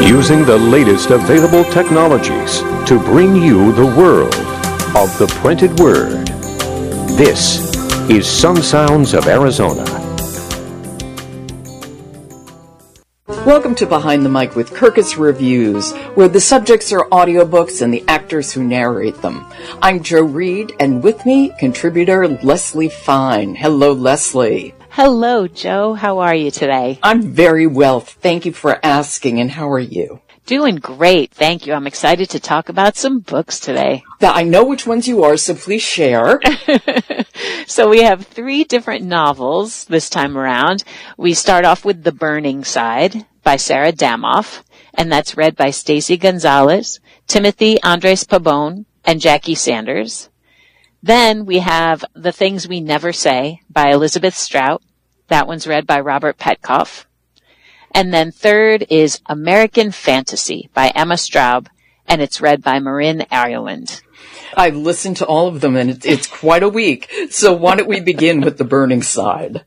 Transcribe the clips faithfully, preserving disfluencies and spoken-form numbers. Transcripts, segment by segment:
using the latest available technologies to bring you the world of the printed word. This is Sun Sounds of Arizona. Welcome to Behind the Mic with Kirkus Reviews, where the subjects are audiobooks and the actors who narrate them. I'm Jo Reed, and with me, contributor Leslie Fine. Hello, Leslie. Hello, Jo. How are you today? I'm very well. Thank you for asking, and how are you? Doing great. Thank you. I'm excited to talk about some books today. Now, I know which ones you are, so please share. So we have three different novels this time around. We start off with The Burning Side by Sarah Damoff, and that's read by Stacey Gonzalez, Timothy Andres Pabon, and Jackie Sanders. Then we have The Things We Never Say by Elizabeth Strout. That one's read by Robert Petkoff. And then third is American Fantasy by Emma Straub, and it's read by Marin Ireland. I've listened to all of them, and it's, it's quite a week. So why don't we begin with The Burning Side?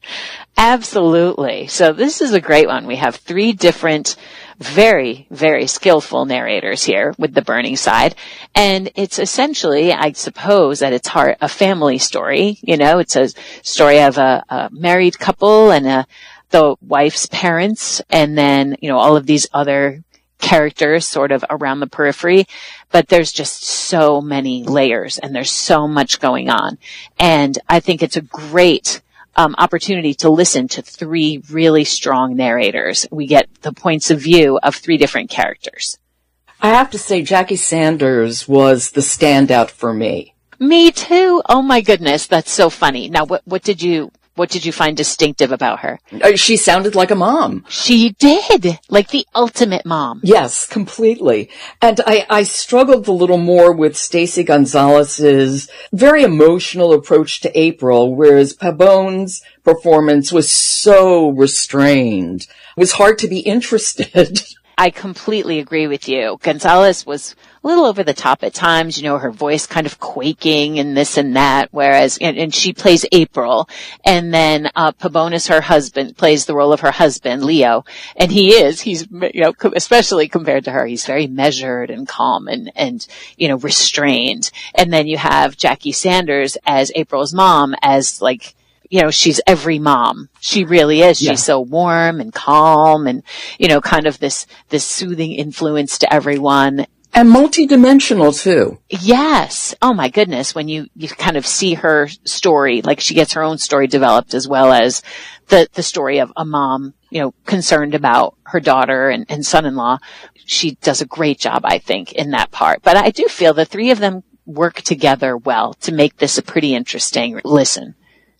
Absolutely. So this is a great one. We have three different, very, very skillful narrators here with The Burning Side. And it's essentially, I suppose, at its heart, a family story. You know, it's a story of a, a married couple and a, the wife's parents, and then, you know, all of these other characters sort of around the periphery. But there's just so many layers, and there's so much going on. And I think it's a great Um, opportunity to listen to three really strong narrators. We get the points of view of three different characters. I have to say, Jackie Sanders was the standout for me. Me too. Oh my goodness, that's so funny. Now, what what did you what did you find distinctive about her? Uh, she sounded like a mom. She did, like the ultimate mom. Yes, completely. And I, I struggled a little more with Stacey Gonzalez's very emotional approach to April, whereas Pabon's performance was so restrained. It was hard to be interested. I completely agree with you. Gonzalez was a little over the top at times, you know, her voice kind of quaking and this and that, whereas, and, and she plays April, and then, uh, Pabon is her husband, plays the role of her husband, Leo, and he is, he's, you know, especially compared to her, he's very measured and calm and, and, you know, restrained. And then you have Jackie Sanders as April's mom, as like, you know, she's every mom. She really is. Yeah. She's so warm and calm and, you know, kind of this, this soothing influence to everyone. And multidimensional too. Yes. Oh my goodness. When you, you kind of see her story, like she gets her own story developed as well as the, the story of a mom, you know, concerned about her daughter and, and son-in-law. She does a great job, I think, in that part. But I do feel the three of them work together well to make this a pretty interesting listen.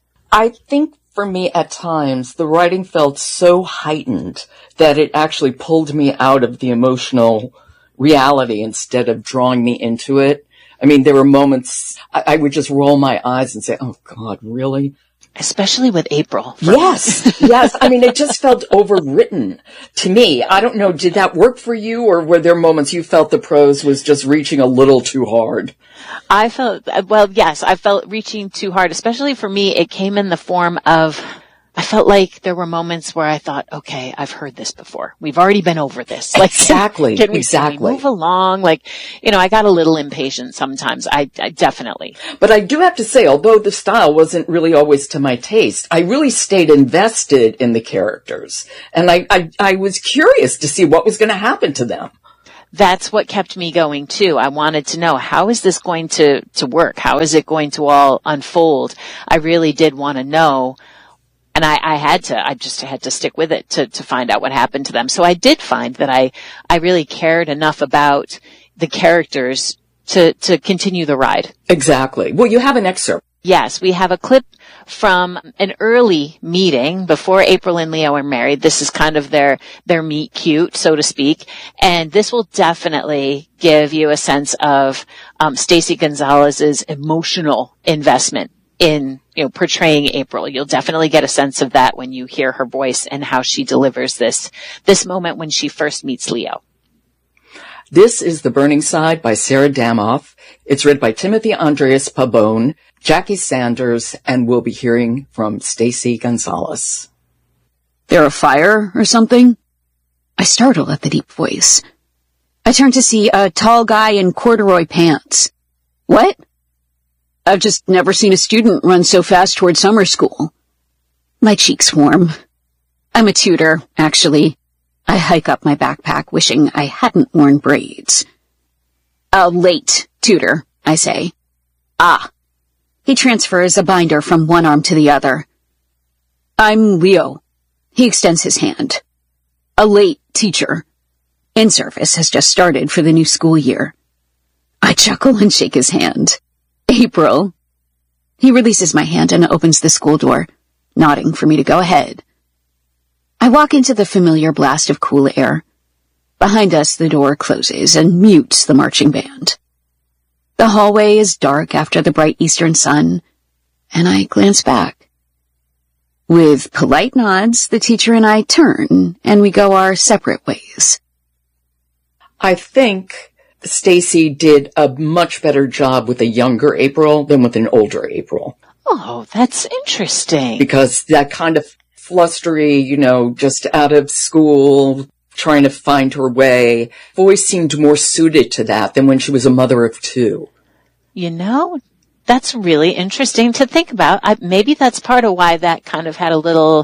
I think for me at times, the writing felt so heightened that it actually pulled me out of the emotional reality instead of drawing me into it. I mean, there were moments I, I would just roll my eyes and say, oh God, really? Especially with April. Yes, yes. I mean, it just felt overwritten to me. I don't know, did that work for you, or were there moments you felt the prose was just reaching a little too hard? I felt, well, yes, I felt reaching too hard, especially for me. It came in the form of, I felt like there were moments where I thought, okay, I've heard this before. We've already been over this. Like, exactly, can we, exactly. Can we move along? Like, you know, I got a little impatient sometimes. I, I definitely. But I do have to say, although the style wasn't really always to my taste, I really stayed invested in the characters. And I, I, I was curious to see what was going to happen to them. That's what kept me going too. I wanted to know, how is this going to, to work? How is it going to all unfold? I really did want to know. And I, I had to, I just had to stick with it to, to find out what happened to them. So I did find that I, I really cared enough about the characters to, to continue the ride. Exactly. Well, you have an excerpt. Yes, we have a clip from an early meeting before April and Leo are married. This is kind of their, their meet cute, so to speak. And this will definitely give you a sense of, um, Stacey Gonzalez's emotional investment in, you know, portraying April. You'll definitely get a sense of that when you hear her voice and how she delivers this, this moment when she first meets Leo. This is The Burning Side by Sarah Damoff. It's read by Timothy Andres Pabon, Jackie Sanders, and we'll be hearing from Stacey Gonzalez. There a fire or something? I startle at the deep voice. I turn to see a tall guy in corduroy pants. What? I've just never seen a student run so fast toward summer school. My cheeks warm. I'm a tutor, actually. I hike up my backpack, wishing I hadn't worn braids. A late tutor, I say. Ah. He transfers a binder from one arm to the other. I'm Leo. He extends his hand. A late teacher. In-service has just started for the new school year. I chuckle and shake his hand. April. He releases my hand and opens the school door, nodding for me to go ahead. I walk into the familiar blast of cool air. Behind us, the door closes and mutes the marching band. The hallway is dark after the bright eastern sun, and I glance back. With polite nods, the teacher and I turn, and we go our separate ways. I think Stacy did a much better job with a younger April than with an older April. Oh, that's interesting. Because that kind of flustery, you know, just out of school, trying to find her way, voice seemed more suited to that than when she was a mother of two. You know, that's really interesting to think about. I, maybe that's part of why that kind of had a little,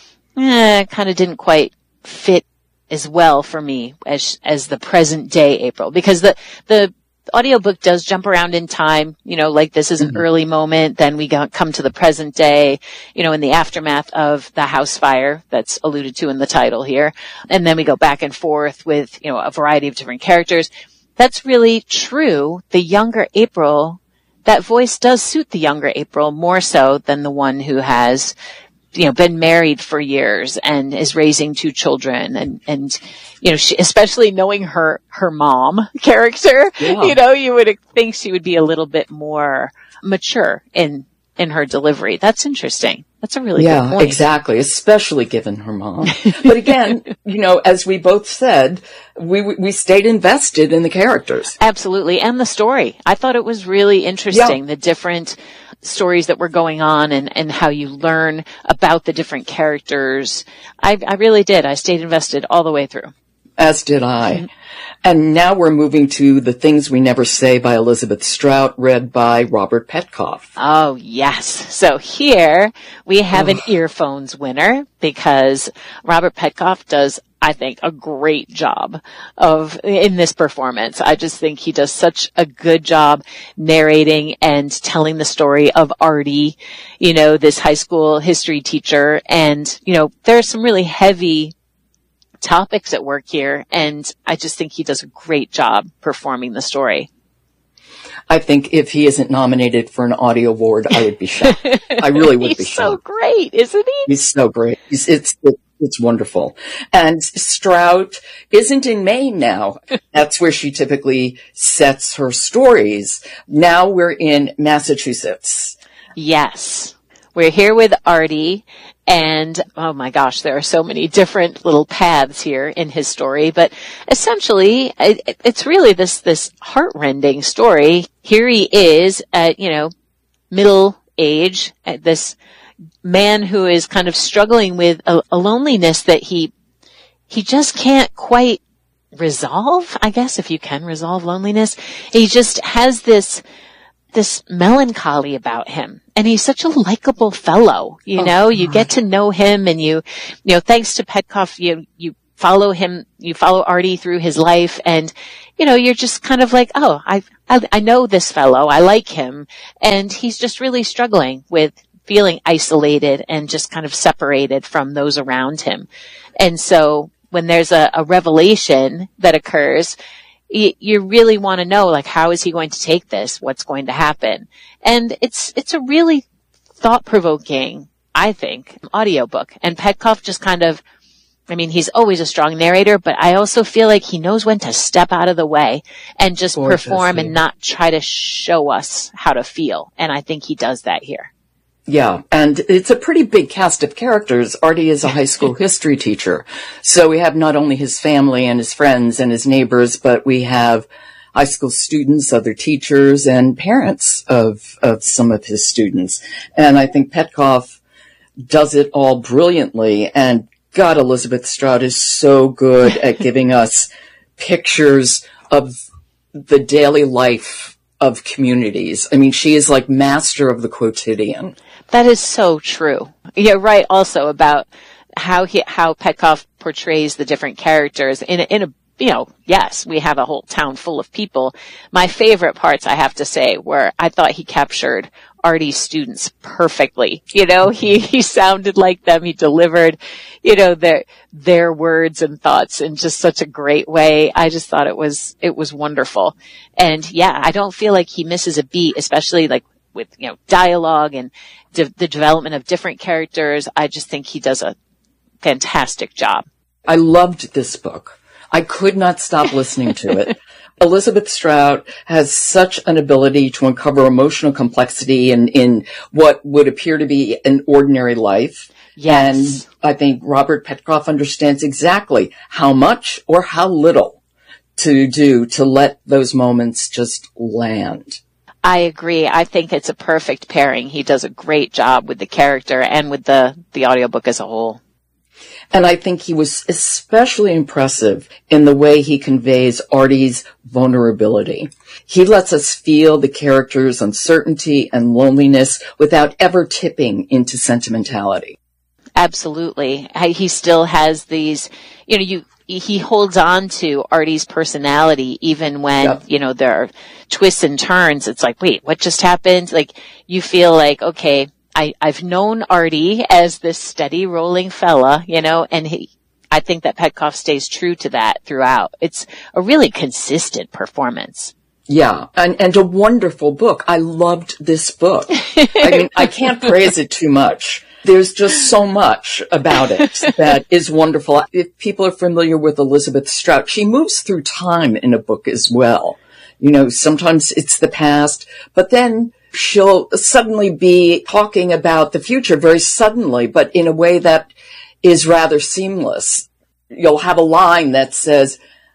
eh, kind of didn't quite fit as well for me as as the present day April, because the the audiobook does jump around in time, you know, like this is an mm-hmm. early moment, then we go, come to the present day, you know, in the aftermath of the house fire that's alluded to in the title here, and then we go back and forth with, you know, a variety of different characters. That's really true. The younger April, that voice does suit the younger April more so than the one who has, you know, been married for years and is raising two children, and, and, you know, she, especially knowing her, her mom character, yeah. you know, you would think she would be a little bit more mature in, in her delivery. That's interesting. That's a really yeah, good point. Exactly. Especially given her mom. But again, you know, as we both said, we, we stayed invested in the characters. Absolutely. And the story. I thought it was really interesting. Yeah. The different stories that were going on and, and how you learn about the different characters. I, I really did. I stayed invested all the way through. As did I. Mm-hmm. And now we're moving to The Things We Never Say by Elizabeth Strout, read by Robert Petkoff. Oh, yes. So here we have an earphones winner, because Robert Petkoff does, I think, a great job of in this performance. I just think he does such a good job narrating and telling the story of Artie, you know, this high school history teacher. And, you know, there are some really heavy topics at work here, and I just think he does a great job performing the story. I think if he isn't nominated for an Audio Award, I would be shocked. I really would be shocked. He's so great, isn't he? He's so great. He's, it's it, it's wonderful. And Strout isn't in Maine now. That's where she typically sets her stories. Now we're in Massachusetts. Yes. We're here with Artie, and oh my gosh, there are so many different little paths here in his story, but essentially it, it's really this, this heartrending story. Here he is at, you know, middle age, at this man who is kind of struggling with a, a loneliness that he, he just can't quite resolve, I guess, if you can resolve loneliness. He just has this, this melancholy about him. And he's such a likable fellow, you oh, know, God. You get to know him, and you, you know, thanks to Petkoff, you, you follow him, you follow Artie through his life, and, you know, you're just kind of like, oh, I, I, I know this fellow, I like him, and he's just really struggling with feeling isolated and just kind of separated from those around him. And so when there's a, a revelation that occurs, you really want to know, like, how is he going to take this? What's going to happen? And it's, it's a really thought-provoking, I think, audiobook. And Petkoff just kind of, I mean, he's always a strong narrator, but I also feel like he knows when to step out of the way and just Gorgeous, perform yeah. and not try to show us how to feel. And I think he does that here. Yeah, and it's a pretty big cast of characters. Artie is a high school history teacher. So we have not only his family and his friends and his neighbors, but we have high school students, other teachers, and parents of, of some of his students. And I think Petkoff does it all brilliantly. And God, Elizabeth Strout is so good at giving us pictures of the daily life of communities. I mean, she is like master of the quotidian. That is so true. You're right also about how he, how Petkov portrays the different characters in a, in a, you know, yes, we have a whole town full of people. My favorite parts, I have to say, were I thought he captured Artie's students perfectly. You know, he, he sounded like them. He delivered, you know, their, their words and thoughts in just such a great way. I just thought it was, it was wonderful. And yeah, I don't feel like he misses a beat, especially like with, you know, dialogue and de- the development of different characters. I just think he does a fantastic job. I loved this book. I could not stop listening to it. Elizabeth Strout has such an ability to uncover emotional complexity in, in what would appear to be an ordinary life. Yes. And I think Robert Petkov understands exactly how much or how little to do to let those moments just land. I agree. I think it's a perfect pairing. He does a great job with the character and with the, the audiobook as a whole. And I think he was especially impressive in the way he conveys Artie's vulnerability. He lets us feel the character's uncertainty and loneliness without ever tipping into sentimentality. Absolutely. He still has these, you know, you, he holds on to Artie's personality even when, yep. you know, there are twists and turns. It's like, wait, what just happened? Like, you feel like, okay, I, I've known Artie as this steady rolling fella, you know, and he, I think that Petkov stays true to that throughout. It's a really consistent performance. Yeah, and, and a wonderful book. I loved this book. I mean, I can't praise it too much. There's just so much about it that is wonderful. If people are familiar with Elizabeth Strout, she moves through time in a book as well. You know, sometimes it's the past, but then she'll suddenly be talking about the future very suddenly, but in a way that is rather seamless. You'll have a line that says,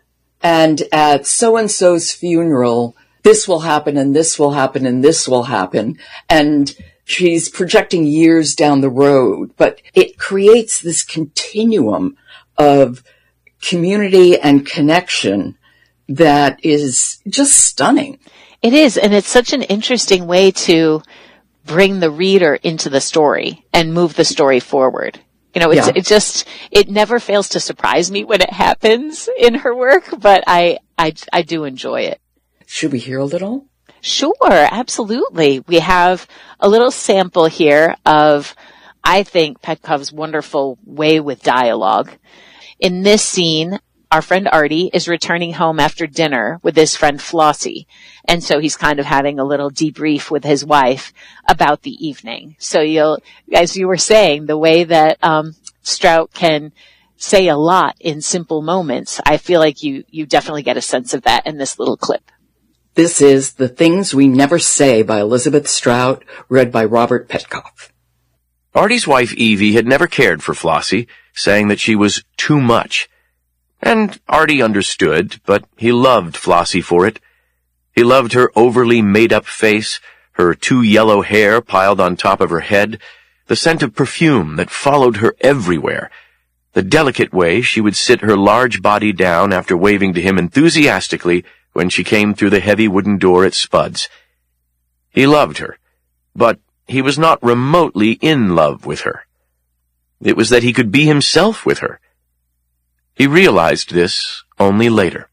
and at so-and-so's funeral, this will happen and this will happen and this will happen. And she's projecting years down the road, but it creates this continuum of community and connection that is just stunning. It is, and it's such an interesting way to bring the reader into the story and move the story forward. You know, it's, yeah. it just, it never fails to surprise me when it happens in her work, but I, I, I do enjoy it. Should we hear a little? Sure, absolutely. We have a little sample here of, I think, Petkov's wonderful way with dialogue. In this scene, our friend Artie is returning home after dinner with his friend Flossie. And so he's kind of having a little debrief with his wife about the evening. So you'll, as you were saying, the way that um Strout can say a lot in simple moments, I feel like you, you definitely get a sense of that in this little clip. This is The Things We Never Say by Elizabeth Strout, read by Robert Petkov. Artie's wife Evie had never cared for Flossie, saying that she was too much. And Artie understood, but he loved Flossie for it. He loved her overly made-up face, her too yellow hair piled on top of her head, the scent of perfume that followed her everywhere, the delicate way she would sit her large body down after waving to him enthusiastically when she came through the heavy wooden door at Spud's. He loved her, but he was not remotely in love with her. It was that he could be himself with her. He realized this only later.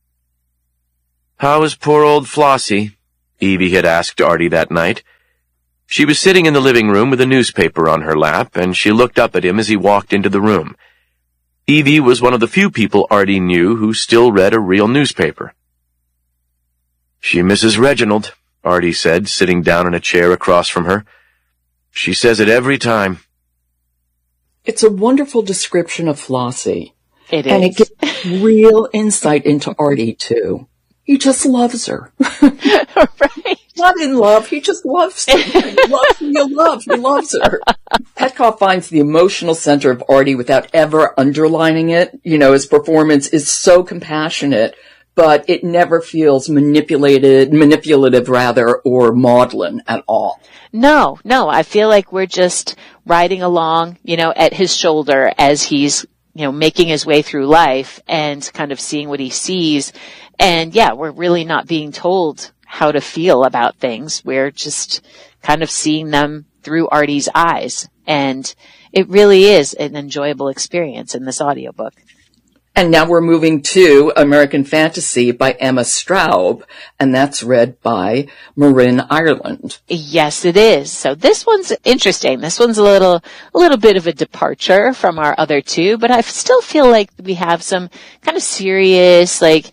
"How is poor old Flossie?" Evie had asked Artie that night. She was sitting in the living room with a newspaper on her lap, and she looked up at him as he walked into the room. Evie was one of the few people Artie knew who still read a real newspaper. "She misses Reginald," Artie said, sitting down in a chair across from her. "She says it every time." It's a wonderful description of Flossie. It is. And it gives real insight into Artie, too. He just loves her. Right. Not in love, he just loves her. He loves who you love. He loves her. Petkov finds the emotional center of Artie without ever underlining it. You know, his performance is so compassionate but it never feels manipulated, manipulative rather, or maudlin at all. No, no, I feel like we're just riding along, you know, at his shoulder as he's, you know, making his way through life and kind of seeing what he sees. And yeah, we're really not being told how to feel about things. We're just kind of seeing them through Artie's eyes. And it really is an enjoyable experience in this audiobook. And now we're moving to American Fantasy by Emma Straub, and that's read by Marin Ireland. Yes, it is. So this one's interesting. This one's a little, a little bit of a departure from our other two, but I still feel like we have some kind of serious, like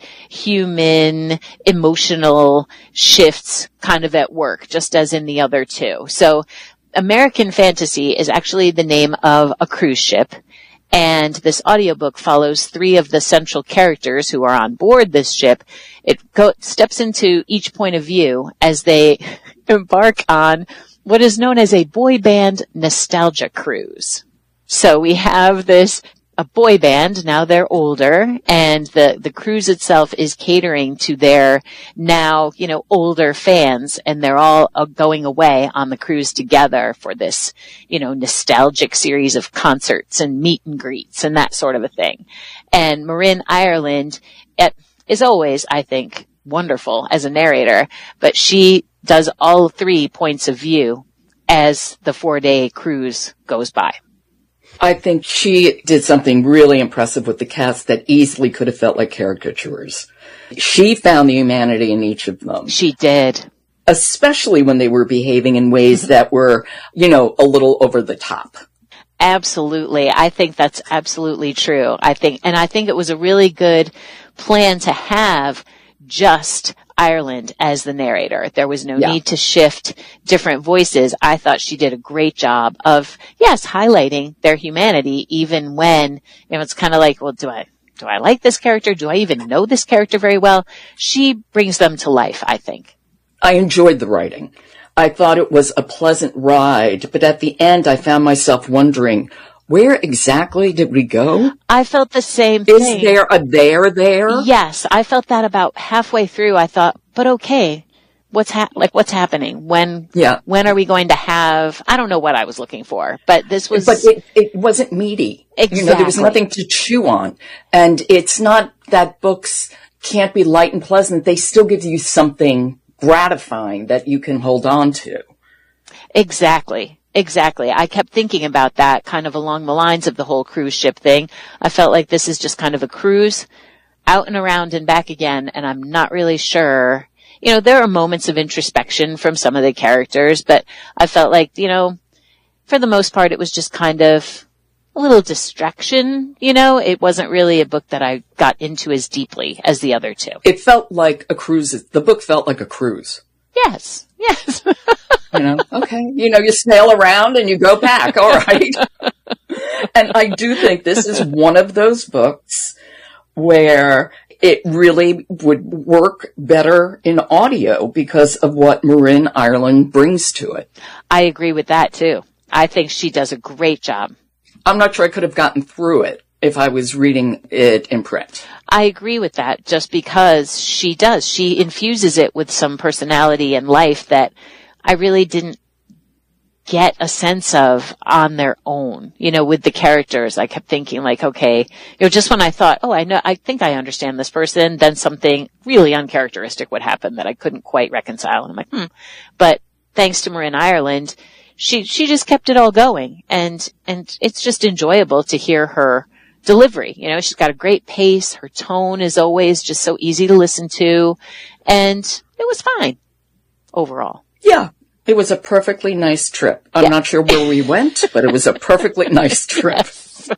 human, emotional shifts kind of at work, just as in the other two. So American Fantasy is actually the name of a cruise ship. And this audiobook follows three of the central characters who are on board this ship. It go- steps into each point of view as they embark on what is known as a boy band nostalgia cruise. So we have this, a boy band, now they're older, and the, the cruise itself is catering to their now, you know, older fans, and they're all uh, going away on the cruise together for this, you know, nostalgic series of concerts and meet and greets and that sort of a thing. And Marin Ireland it, is always, I think, wonderful as a narrator, but she does all three points of view as the four-day cruise goes by. I think she did something really impressive with the cast that easily could have felt like caricatures. She found the humanity in each of them. She did. Especially when they were behaving in ways that were, you know, a little over the top. Absolutely. I think that's absolutely true. I think, and I think it was a really good plan to have just Ireland as the narrator. There was no yeah. need to shift different voices. I thought she did a great job of, yes, highlighting their humanity, even when, you know, it's kind of like, well, do I, do I like this character? Do I even know this character very well? She brings them to life, I think. I enjoyed the writing. I thought it was a pleasant ride, but at the end I found myself wondering, where exactly did we go? I felt the same thing. Is there a there there? Yes, I felt that about halfway through. I thought, but okay, what's ha- like what's happening? When yeah. when are we going to have? I don't know what I was looking for, but this was. But it, it wasn't meaty. Exactly. You know, there was nothing to chew on, and it's not that books can't be light and pleasant. They still give you something gratifying that you can hold on to. Exactly. Exactly. I kept thinking about that kind of along the lines of the whole cruise ship thing. I felt like this is just kind of a cruise out and around and back again, and I'm not really sure. You know, there are moments of introspection from some of the characters, but I felt like, you know, for the most part, it was just kind of a little distraction. You know, it wasn't really a book that I got into as deeply as the other two. It felt like a cruise. The book felt like a cruise. Yes. Yes. You know, okay. You know, you sail around and you go back. All right. And I do think this is one of those books where it really would work better in audio because of what Marin Ireland brings to it. I agree with that too. I think she does a great job. I'm not sure I could have gotten through it if I was reading it in print. I agree with that just because she does. She infuses it with some personality and life that I really didn't get a sense of on their own. You know, with the characters, I kept thinking like, okay, you know, just when I thought, oh, I know, I think I understand this person, then something really uncharacteristic would happen that I couldn't quite reconcile. And I'm like, hmm. But thanks to Marin Ireland, she, she just kept it all going. And, and it's just enjoyable to hear her delivery. You know, she's got a great pace. Her tone is always just so easy to listen to. And it was fine overall. Yeah. It was a perfectly nice trip. I'm yeah. not sure where we went, but it was a perfectly nice trip.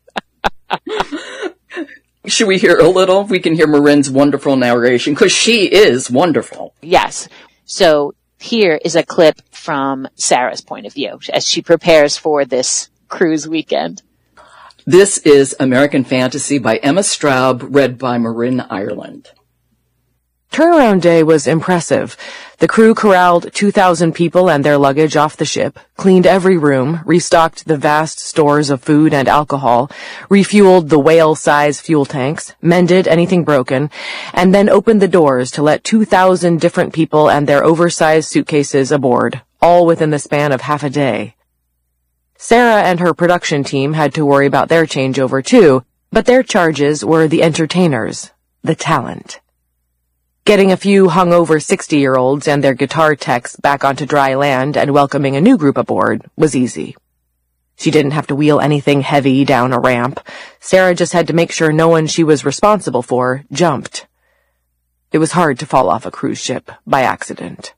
Should we hear a little? We can hear Marin's wonderful narration because she is wonderful. Yes. So here is a clip from Sarah's point of view as she prepares for this cruise weekend. This is American Fantasy by Emma Straub, read by Marin Ireland. Turnaround day was impressive. The crew corralled two thousand people and their luggage off the ship, cleaned every room, restocked the vast stores of food and alcohol, refueled the whale-size fuel tanks, mended anything broken, and then opened the doors to let two thousand different people and their oversized suitcases aboard, all within the span of half a day. Sarah and her production team had to worry about their changeover too, but their charges were the entertainers, the talent. Getting a few hungover sixty-year-olds and their guitar techs back onto dry land and welcoming a new group aboard was easy. She didn't have to wheel anything heavy down a ramp. Sarah just had to make sure no one she was responsible for jumped. It was hard to fall off a cruise ship by accident.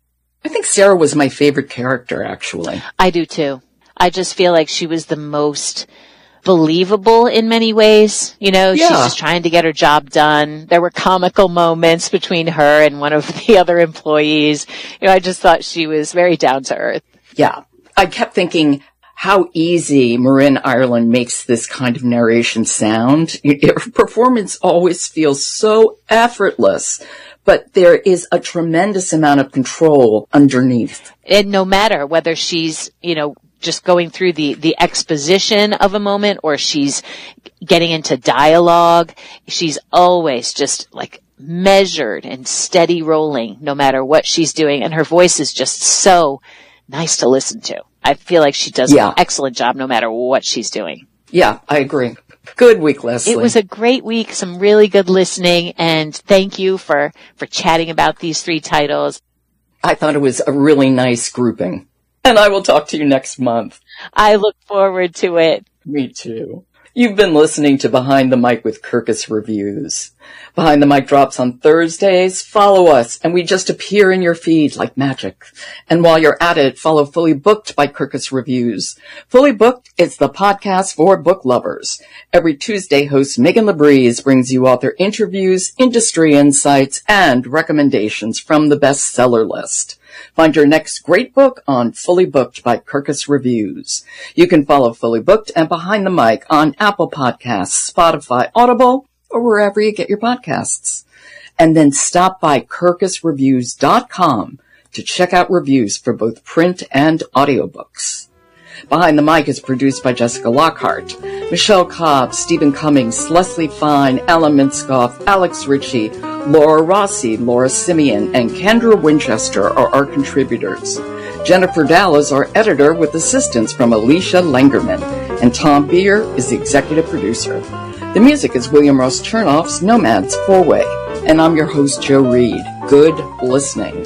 I think Sarah was my favorite character, actually. I do too. I just feel like she was the most believable in many ways. You know, yeah. She's just trying to get her job done. There were comical moments between her and one of the other employees. You know, I just thought she was very down to earth. Yeah. I kept thinking how easy Marin Ireland makes this kind of narration sound. Her performance always feels so effortless, but there is a tremendous amount of control underneath. And no matter whether she's, you know, just going through the, the exposition of a moment or she's getting into dialogue, she's always just like measured and steady rolling no matter what she's doing. And her voice is just so nice to listen to. I feel like she does yeah. an excellent job no matter what she's doing. Yeah, I agree. Good week, Leslie. It was a great week, some really good listening, and thank you for, for chatting about these three titles. I thought it was a really nice grouping. And I will talk to you next month. I look forward to it. Me too. You've been listening to Behind the Mic with Kirkus Reviews. Behind the Mic drops on Thursdays. Follow us, and we just appear in your feed like magic. And while you're at it, follow Fully Booked by Kirkus Reviews. Fully Booked is the podcast for book lovers. Every Tuesday, host Megan LaBreeze brings you author interviews, industry insights, and recommendations from the bestseller list. Find your next great book on Fully Booked by Kirkus Reviews. You can follow Fully Booked and Behind the Mic on Apple Podcasts, Spotify, Audible, or wherever you get your podcasts. And then stop by kirkus reviews dot com to check out reviews for both print and audiobooks. Behind the Mic is produced by Jessica Lockhart. Michelle Cobb, Stephen Cummings, Leslie Fine, Alan Minskoff, Alex Ritchie, Laura Rossi, Laura Simeon, and Kendra Winchester are our contributors. Jennifer Dahl is our editor with assistance from Alicia Langerman, and Tom Beer is the executive producer. The music is William Ross Chernoff's Nomads Four-Way, and I'm your host, Joe Reed. Good listening.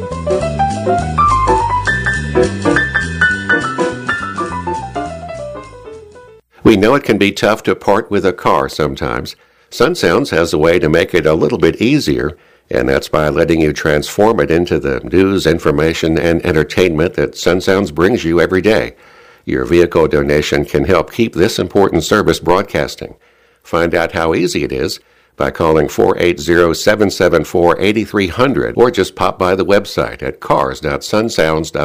We know it can be tough to part with a car sometimes. SunSounds has a way to make it a little bit easier, and that's by letting you transform it into the news, information, and entertainment that SunSounds brings you every day. Your vehicle donation can help keep this important service broadcasting. Find out how easy it is by calling four eight zero, seven seven four, eight three zero zero or just pop by the website at cars dot sunsounds dot